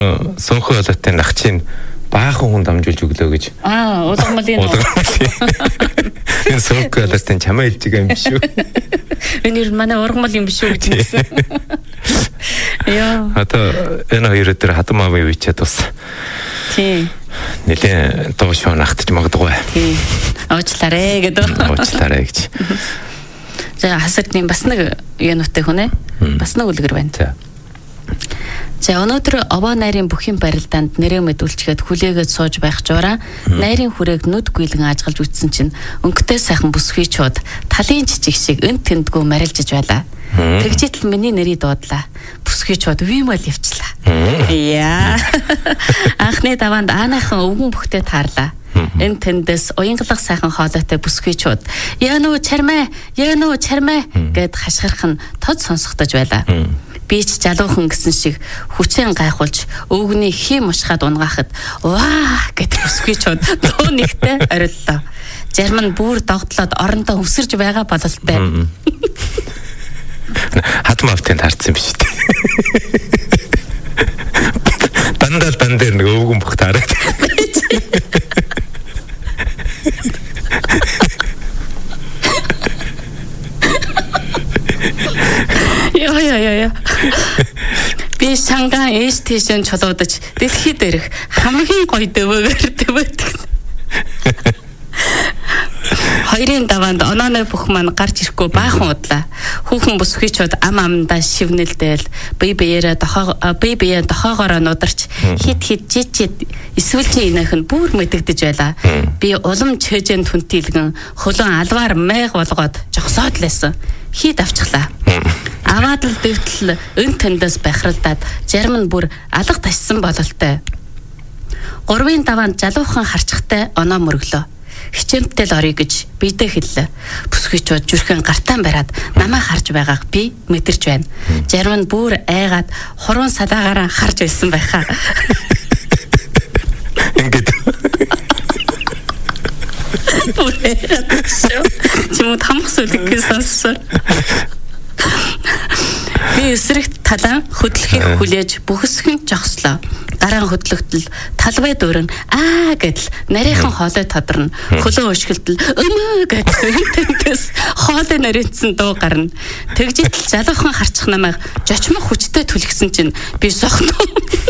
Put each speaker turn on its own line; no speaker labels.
Сөнхөө болоотой нах чинь баахан хүн дамжуулж өглөө гэж.
Улгамлын.
Энэ сөнхөө болоотой чамаа хэлж байгаа юм биш үү?
Энэ манай ургамал юм биш үү гэсэн. Яа.
Одоо энэ хоёр өдөр хатамаавын үечээд бас.
Тийм.
Нэлээ дуушаа нахтаж магадгүй.
Тийм. Уучлаарэ гэдэг.
Уучлаарэ гэж.
За хасагдны бас нэг юунуудтай хүн ээ. Бас нэг үлгэр байна. За өнөөдөр овоо найрын бүхий барилдаанд нэрээ мэдүүлчихэд хүлээгээд сууж байх жураа найрын хүрээг нүд гүйлгэн ажгалж үтсэн чинь өнгөтэй сайхан бүсгүй чууд талын жижиг шиг эн тэндгүү марилжиж байлаа. Тэгжитл миний нэрийг дуудлаа. Бүсгүй чууд вимэл явчлаа. Яа. Анхны даваанд аанайхан өвгөн бүхтэй таарлаа. Эн тэндээс уянгалах сайхан хоолойтой бүсгүй чууд яануу чармаа гэд хашгирах нь тод сонсогдож байлаа. Би ч жалуухан гэсэн шиг хүчээр гайхуулж өвгөний хим мушгаад унгаахад ваа гэд бүсгүй чууд дуу нэгтэй ориллоо. Зарим нь бүр догтлоод орондоо өвсөрж байгаа бололтой.
Хатмавтын таарсан биш үү? Дандаа дээр нэг өвгөн бүх таараад.
Яа. Би шангаан ээж тийшэн чулуудаж дэлхий дээрх хамгийн гоё дөвөөр дэвэдэг. Хоёрын даваанд онооны бүх маань гарч ирэхгүй баахан удлаа. Хүүхэн бүсгүйчүүд ам амдаа шивнэлдээл бие биеэ дохоогоор нударч хит жижид эсвэл чи инех нь бүр мэдэгдэж байлаа. Би улам чэжэнд хүнтилгэн хөлөн алваар майг болгоод жогсоод лээсэн. Хит авчихлаа. Аваад л дэвтэл өн тэндээс бахиралдаад зарим нь бүр алга ташсан бололтой. Гурвын даваанд жалуухан харчхтай оноо мөрөглөө. Хичээмтэл орё гэж бидээ хэллээ. Бүсгүйчүүд зүрхэн гартаан бариад намайг харж байгааг би мэдэрч байна. Зарим нь бүр айгаад хуруун салаагаараа харж байсан байхаа.
Ингээд
чимүүд хамхсуулгээс сонссоо. Би эсрэгт талан хөдлөхийг хүлээж бүхэсгэн жогслоо. Гараан хөдлөгтөл талбай дөрөн гэдэл нарийнхан хоолой тодорно. Хөлөө өшгөлтөл өмөө гэдэг тэндээс хоолой нарийнсан дуу гарна. Тэгжитл жалуухан харчих намайг жочмох хүчтэй түлхсэн чинь би сохно.